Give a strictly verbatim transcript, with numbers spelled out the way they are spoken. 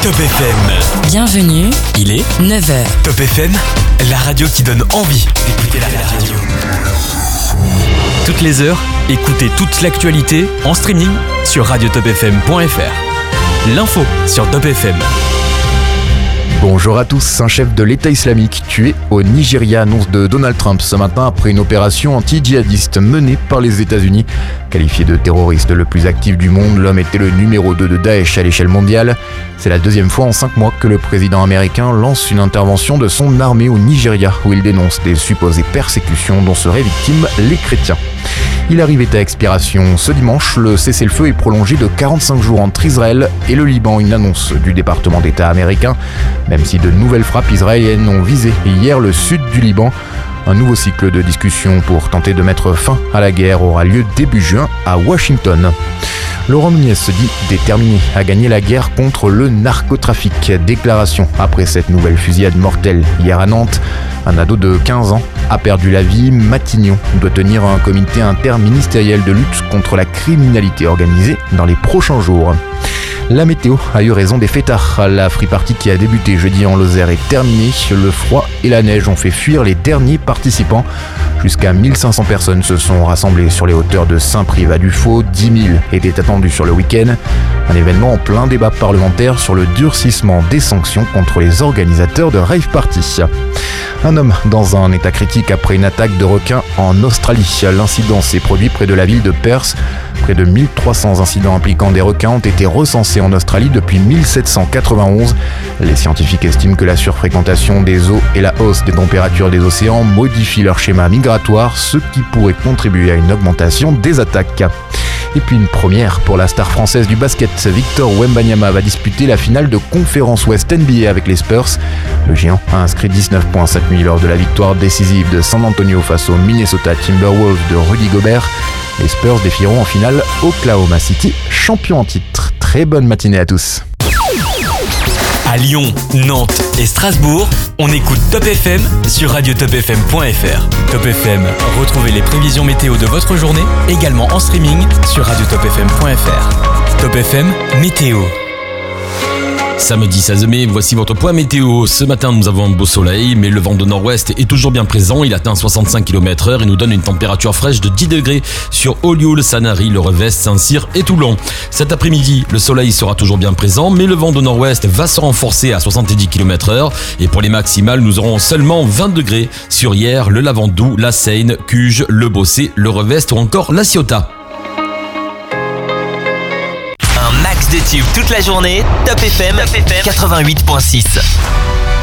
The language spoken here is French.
Top F M. Bienvenue, Il est neuf heures. Top F M, la radio qui donne envie d'écouter la radio. Toutes les heures, écoutez toute l'actualité en streaming sur radio top f m point f r. L'info sur Top F M. Bonjour à tous, un chef de l'État islamique tué au Nigeria, annonce de Donald Trump ce matin après une opération anti-djihadiste menée par les États-Unis. Qualifié de terroriste le plus actif du monde, l'homme était le numéro deux de Daesh à l'échelle mondiale. C'est la deuxième fois en cinq mois que le président américain lance une intervention de son armée au Nigeria, où il dénonce des supposées persécutions dont seraient victimes les chrétiens. Il arrivait à expiration ce dimanche, le cessez-le-feu est prolongé de quarante-cinq jours entre Israël et le Liban, une annonce du département d'État américain. Même si de nouvelles frappes israéliennes ont visé hier le sud du Liban, un nouveau cycle de discussions pour tenter de mettre fin à la guerre aura lieu début juin à Washington. Laurent Nunez se dit déterminé à gagner la guerre contre le narcotrafic. Déclaration après cette nouvelle fusillade mortelle hier à Nantes. Un ado de quinze ans a perdu la vie. Matignon doit tenir un comité interministériel de lutte contre la criminalité organisée dans les prochains jours. La météo a eu raison des fêtards. La free party qui a débuté jeudi en Lozère est terminée. Le froid et la neige ont fait fuir les derniers participants. Jusqu'à mille cinq cents personnes se sont rassemblées sur les hauteurs de Saint-Privat-du-Faux. dix mille étaient attendus sur le week-end. Un événement en plein débat parlementaire sur le durcissement des sanctions contre les organisateurs de rave party. Un homme dans un état critique après une attaque de requins en Australie. L'incident s'est produit près de la ville de Perth. Près de mille trois cents incidents impliquant des requins ont été recensés en Australie depuis mille sept cent quatre-vingt-onze. Les scientifiques estiment que la surfréquentation des eaux et la hausse des températures des océans modifient leur schéma migratoire, ce qui pourrait contribuer à une augmentation des attaques. Et puis une première pour la star française du basket, Victor Wembanyama va disputer la finale de Conférence Ouest N B A avec les Spurs. Le géant a inscrit dix-neuf virgule sept nuits lors de la victoire décisive de San Antonio face aux Minnesota Timberwolves de Rudy Gobert. Les Spurs défieront en finale Oklahoma City, champion en titre. Très bonne matinée à tous. À Lyon, Nantes et Strasbourg, on écoute Top F M sur radio top f m point f r. Top F M, retrouvez les prévisions météo de votre journée, également en streaming sur radio top f m point f r. Top F M, météo. Samedi seize mai, voici votre point météo. Ce matin, nous avons un beau soleil, mais le vent de nord-ouest est toujours bien présent. Il atteint soixante-cinq kilomètres heure et nous donne une température fraîche de dix degrés sur Olioul, Sanary, Le Revest, Saint-Cyr et Toulon. Cet après-midi, le soleil sera toujours bien présent, mais le vent de nord-ouest va se renforcer à soixante-dix kilomètres heure. Et pour les maximales, nous aurons seulement vingt degrés sur Hyères, le Lavandou, la Seine, Cuges, le Bossé, le Revest ou encore la Ciotat. De tube toute la journée, Top F M quatre-vingt-huit virgule six.